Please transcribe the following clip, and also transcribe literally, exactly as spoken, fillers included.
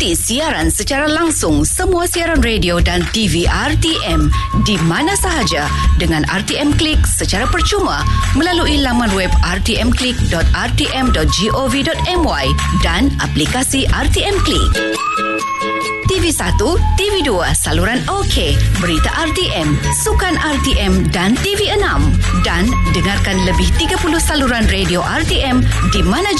Ikuti siaran secara langsung semua siaran radio dan T V R T M di mana sahaja dengan R T M Click secara percuma melalui laman web r t m click dot r t m dot gov dot my dan aplikasi R T M Click. T V satu, T V dua, saluran OK, berita R T M, sukan R T M dan T V enam. Dan dengarkan lebih tiga puluh saluran radio R T M di mana